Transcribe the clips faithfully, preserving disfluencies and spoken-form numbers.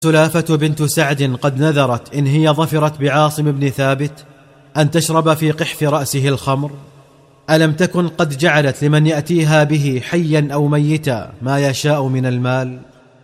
سلافة بنت سعد قد نذرت إن هي ظفرت بعاصم بن ثابت أن تشرب في قحف رأسه الخمر. ألم تكن قد جعلت لمن يأتيها به حيا أو ميتا ما يشاء من المال؟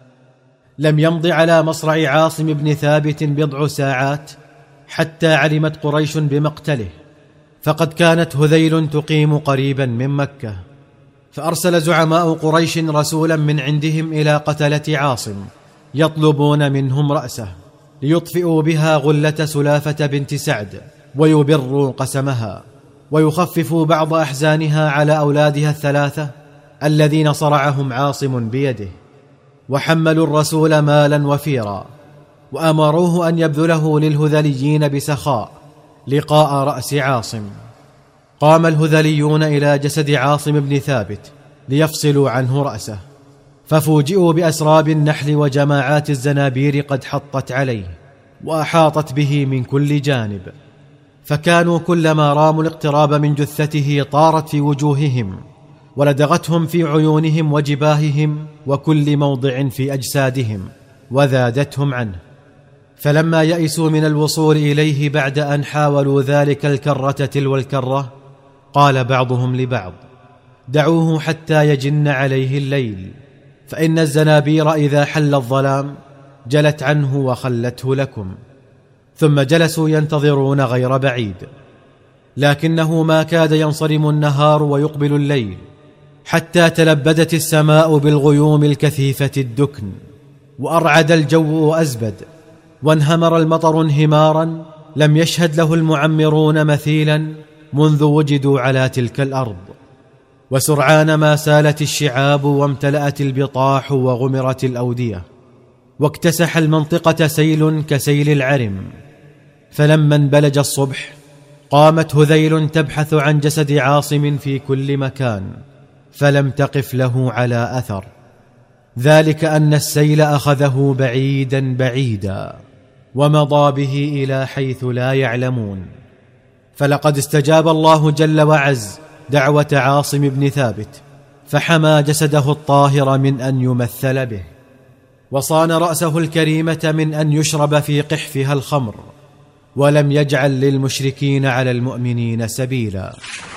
لم يمض على مصرع عاصم بن ثابت بضع ساعات حتى علمت قريش بمقتله، فقد كانت هذيل تقيم قريبا من مكة، فأرسل زعماء قريش رسولا من عندهم إلى قتلة عاصم يطلبون منهم رأسه ليطفئوا بها غلة سلافة بنت سعد ويبروا قسمها ويخففوا بعض أحزانها على أولادها الثلاثة الذين صرعهم عاصم بيده. وحملوا الرسول مالا وفيرا وأمروه أن يبذله للهذليين بسخاء لقاء رأس عاصم. قام الهذليون إلى جسد عاصم بن ثابت ليفصلوا عنه رأسه، ففوجئوا بأسراب النحل وجماعات الزنابير قد حطت عليه وأحاطت به من كل جانب، فكانوا كلما راموا الاقتراب من جثته طارت في وجوههم ولدغتهم في عيونهم وجباههم وكل موضع في أجسادهم وذادتهم عنه. فلما يئسوا من الوصول إليه بعد أن حاولوا ذلك الكرة تلو الكرة، قال بعضهم لبعض: دعوه حتى يجن عليه الليل، فإن الزنابير إذا حل الظلام جلت عنه وخلته لكم. ثم جلسوا ينتظرون غير بعيد، لكنه ما كاد ينصرم النهار ويقبل الليل حتى تلبدت السماء بالغيوم الكثيفة الدكن، وأرعد الجو وأزبد، وانهمر المطر انهمارا لم يشهد له المعمرون مثيلا منذ وجدوا على تلك الأرض. وسرعان ما سالت الشعاب وامتلأت البطاح وغمرت الأودية، واكتسح المنطقة سيل كسيل العرم. فلما انبلج الصبح قامت هذيل تبحث عن جسد عاصم في كل مكان فلم تقف له على أثر، ذلك أن السيل أخذه بعيدا بعيدا ومضى به إلى حيث لا يعلمون. فلقد استجاب الله جل وعز دعوة عاصم بن ثابت، فحمى جسده الطاهر من أن يمثل به، وصان رأسه الكريمة من أن يشرب في قحفها الخمر، ولم يجعل للمشركين على المؤمنين سبيلا.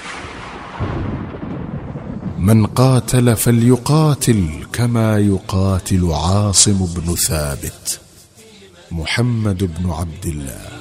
من قاتل فليقاتل كما يقاتل عاصم بن ثابت. محمد بن عبد الله.